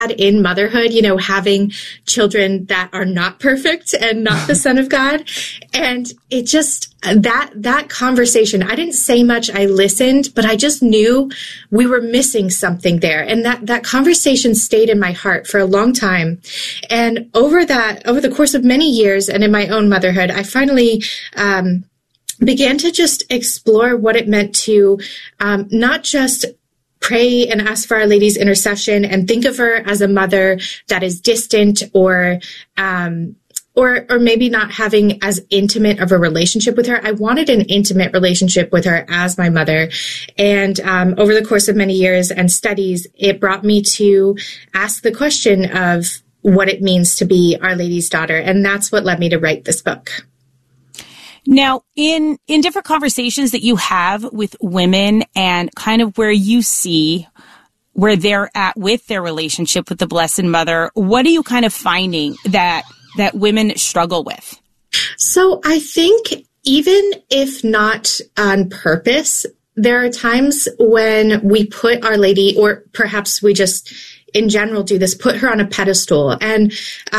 in motherhood, having children that are not perfect and not the Son of God. And it just, that conversation, I didn't say much, I listened, but I just knew we were missing something there. And that conversation stayed in my heart for a long time. And over the course of many years and in my own motherhood, I finally, began to just explore what it meant to, not just pray and ask for Our Lady's intercession and think of her as a mother that is distant or maybe not having as intimate of a relationship with her. I wanted an intimate relationship with her as my mother. And over the course of many years and studies, it brought me to ask the question of what it means to be Our Lady's daughter. And that's what led me to write this book. Now, in different conversations that you have with women and kind of where you see where they're at with their relationship with the Blessed Mother, what are you kind of finding that women struggle with? So I think even if not on purpose, there are times when we put Our Lady, or perhaps we just in general do this, put her on a pedestal and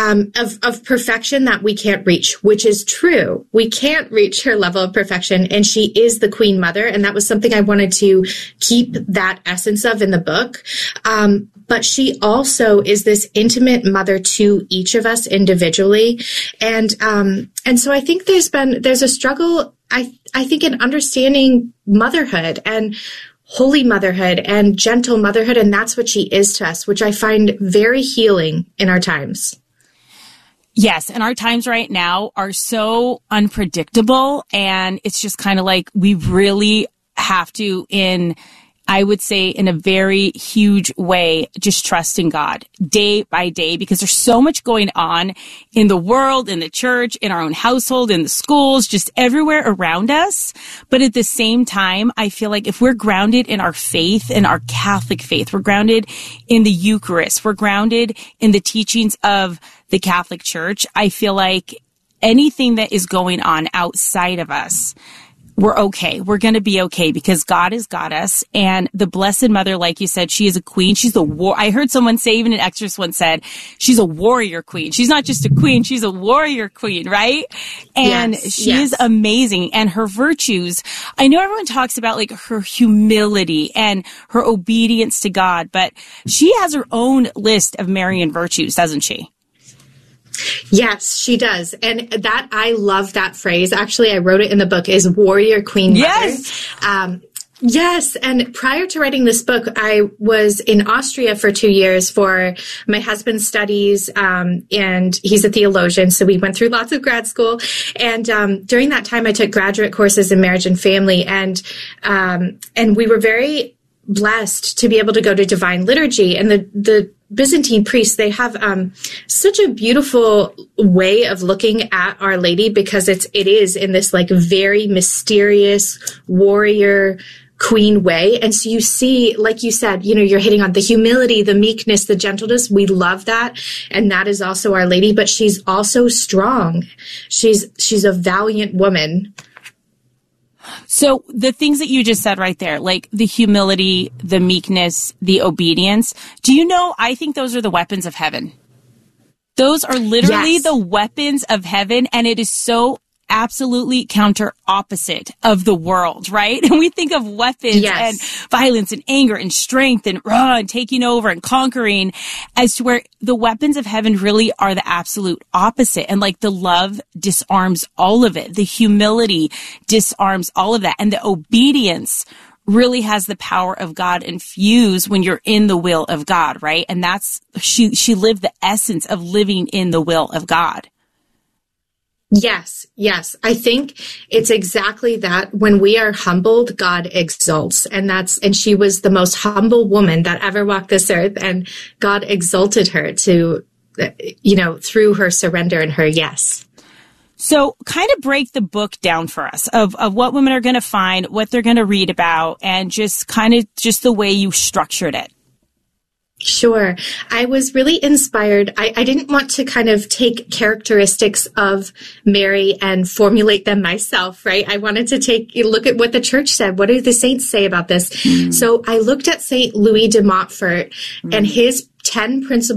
of perfection that we can't reach, which is true. We can't reach her level of perfection, and she is the Queen Mother, and that was something I wanted to keep that essence of in the book. But she also is this intimate mother to each of us individually, and so I think there's a struggle. I think in understanding motherhood and holy motherhood and gentle motherhood, and that's what she is to us, which I find very healing in our times. Yes, and our times right now are so unpredictable, and it's just kind of like we really have to, I would say in a very huge way, just trust in God day by day, because there's so much going on in the world, in the church, in our own household, in the schools, just everywhere around us. But at the same time, I feel like if we're grounded in our faith, in our Catholic faith, we're grounded in the Eucharist, we're grounded in the teachings of the Catholic Church, I feel like anything that is going on outside of us, we're okay. We're going to be okay because God has got us. And the Blessed Mother, like you said, she is a queen. She's I heard someone say, even an exorcist once said, she's a warrior queen. She's not just a queen. She's a warrior queen, right? And she is amazing. And her virtues, I know everyone talks about like her humility and her obedience to God, but she has her own list of Marian virtues, doesn't she? Yes, she does. And I love that phrase. Actually, I wrote it in the book, is warrior queen mother. Yes. Yes. And prior to writing this book, I was in Austria for 2 years for my husband's studies. And he's a theologian. So we went through lots of grad school. And during that time, I took graduate courses in marriage and family. And we were very blessed to be able to go to divine liturgy. And the Byzantine priests, they have such a beautiful way of looking at Our Lady, because it is in this like very mysterious warrior queen way. And so you see, like you said, you're hitting on the humility, the meekness, the gentleness. We love that. And that is also Our Lady, but she's also strong. She's a valiant woman. So the things that you just said right there, like the humility, the meekness, the obedience, do you know, I think those are the weapons of heaven. Those are literally the weapons of heaven, and it is so absolutely counter opposite of the world, right? And we think of weapons and violence and anger and strength and taking over and conquering, as to where the weapons of heaven really are the absolute opposite. And like the love disarms all of it. The humility disarms all of that. And the obedience really has the power of God infused when you're in the will of God, right? And that's, she lived the essence of living in the will of God. Yes. I think it's exactly that. When we are humbled, God exalts. And she was the most humble woman that ever walked this earth. And God exalted her to, through her surrender and her yes. So kind of break the book down for us of what women are going to find, what they're going to read about, and just the way you structured it. Sure. I was really inspired. I didn't want to kind of take characteristics of Mary and formulate them myself, right? I wanted to take a look at what the church said. What do the saints say about this? So I looked at St. Louis de Montfort and his 10 principles